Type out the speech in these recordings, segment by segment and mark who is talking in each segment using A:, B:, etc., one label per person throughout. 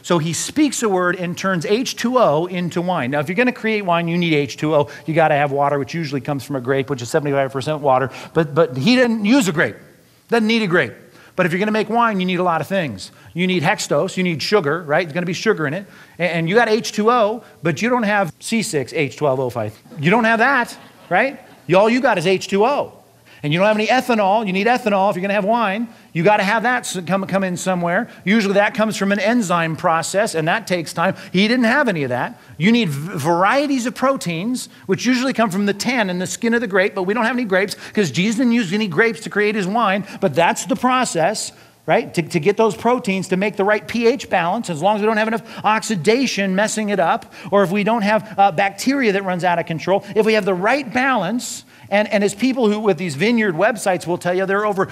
A: So he speaks a word and turns H2O into wine. Now, if you're going to create wine, you need H2O. You got to have water, which usually comes from a grape, which is 75% water. But he didn't use a grape. Doesn't need a grape. But if you're going to make wine, you need a lot of things. You need hexose, you need sugar, right? There's going to be sugar in it. And you got H2O, but you don't have C6H12O5. You don't have that, right? All you got is H2O. And you don't have any ethanol. You need ethanol if you're going to have wine. You got to have that come in somewhere. Usually that comes from an enzyme process, and that takes time. He didn't have any of that. You need varieties of proteins, which usually come from the tan and the skin of the grape, but we don't have any grapes because Jesus didn't use any grapes to create his wine, but that's the process, right? To get those proteins to make the right pH balance, as long as we don't have enough oxidation messing it up, or if we don't have bacteria that runs out of control, if we have the right balance. And as people who with these vineyard websites will tell you, there are over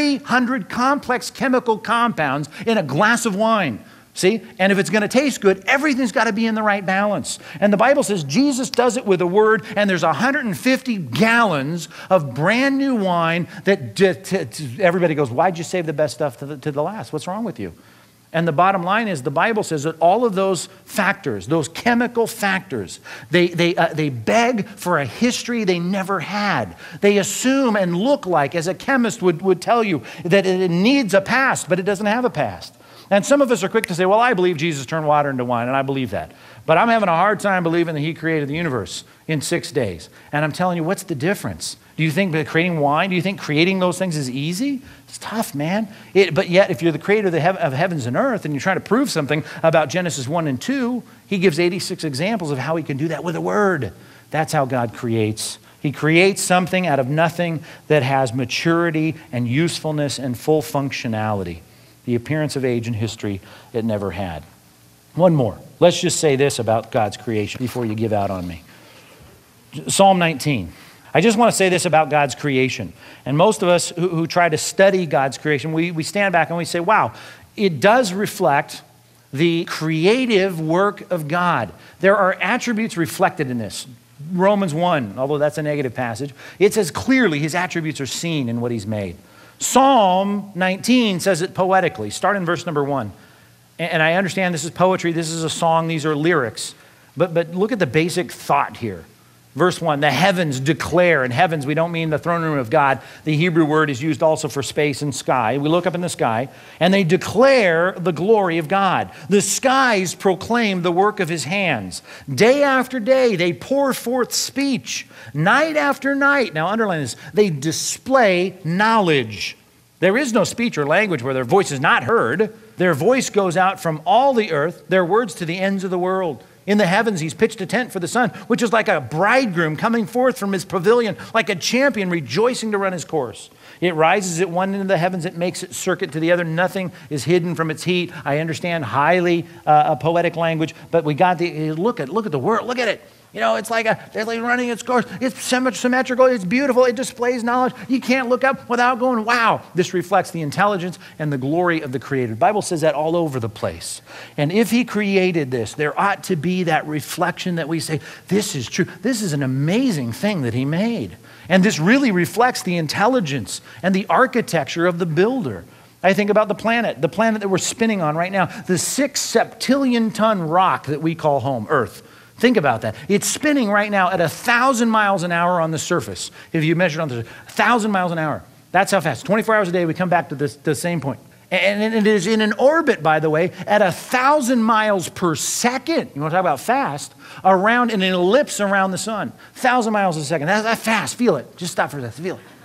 A: 300 complex chemical compounds in a glass of wine. See? And if it's going to taste good, everything's got to be in the right balance. And the Bible says Jesus does it with a word, and there's 150 gallons of brand new wine that everybody goes, why'd you save the best stuff to the last? What's wrong with you? And the bottom line is the Bible says that all of those factors, those chemical factors, they beg for a history they never had. They assume and look like, as a chemist would tell you, that it needs a past, but it doesn't have a past. And some of us are quick to say, well, I believe Jesus turned water into wine, and I believe that. But I'm having a hard time believing that he created the universe in 6 days. And I'm telling you, what's the difference? Do you think that creating wine, do you think creating those things is easy? It's tough, man. But yet, if you're the creator of heavens and earth, and you're trying to prove something about Genesis 1 and 2, he gives 86 examples of how he can do that with a word. That's how God creates. He creates something out of nothing that has maturity and usefulness and full functionality. The appearance of age and history it never had. One more. Let's just say this about God's creation before you give out on me. Psalm 19. I just want to say this about God's creation. And most of us who try to study God's creation, we stand back and we say, wow, it does reflect the creative work of God. There are attributes reflected in this. Romans 1, although that's a negative passage, it says clearly his attributes are seen in what he's made. Psalm 19 says it poetically. Start in verse number 1. And I understand this is poetry, this is a song, these are lyrics. But look at the basic thought here. Verse 1, the heavens declare, and heavens, we don't mean the throne room of God. The Hebrew word is used also for space and sky. We look up in the sky, and they declare the glory of God. The skies proclaim the work of his hands. Day after day, they pour forth speech. Night after night, now underline this, they display knowledge. There is no speech or language where their voice is not heard. Their voice goes out from all the earth, their words to the ends of the world. In the heavens, he's pitched a tent for the sun, which is like a bridegroom coming forth from his pavilion, like a champion rejoicing to run his course. It rises at one end of the heavens, it makes its circuit to the other. Nothing is hidden from its heat. I understand highly poetic language, but we got look at the world, look at it. You know, it's like running its course. It's symmetrical, it's beautiful, it displays knowledge. You can't look up without going, wow. This reflects the intelligence and the glory of the Creator. The Bible says that all over the place. And if he created this, there ought to be that reflection that we say, this is true. This is an amazing thing that he made. And this really reflects the intelligence and the architecture of the builder. I think about the planet that we're spinning on right now, the 6 septillion-ton rock that we call home, Earth. Think about that. It's spinning right now at 1,000 miles an hour on the surface. If you measure it on the surface, 1,000 miles an hour. That's how fast. 24 hours a day, we come back to the same point. And it is in an orbit, by the way, at 1,000 miles per second. You want to talk about fast? Around in an ellipse around the sun. 1,000 miles a second. That's fast. Feel it. Just stop for that. Feel it.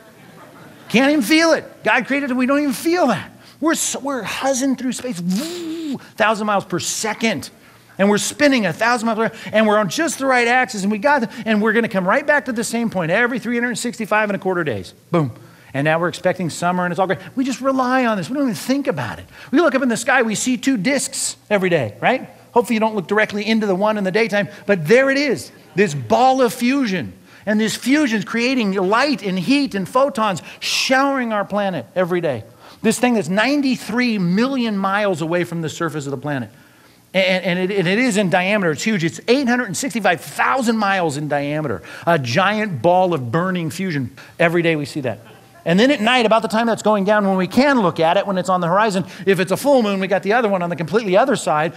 A: Can't even feel it. God created it. We don't even feel that. We're huzzing through space. 1,000 miles per second. And we're spinning 1,000 miles per hour, and we're on just the right axis, and we're going to come right back to the same point every 365 and a quarter days. Boom. And now we're expecting summer, and it's all great. We just rely on this. We don't even think about it. We look up in the sky, we see 2 discs every day, right? Hopefully you don't look directly into the one in the daytime, but there it is, this ball of fusion. And this fusion is creating light and heat and photons showering our planet every day. This thing that's 93 million miles away from the surface of the planet. And it is in diameter. It's huge. It's 865,000 miles in diameter. A giant ball of burning fusion. Every day we see that. And then at night, about the time that's going down, when we can look at it, when it's on the horizon, if it's a full moon, we got the other one on the completely other side.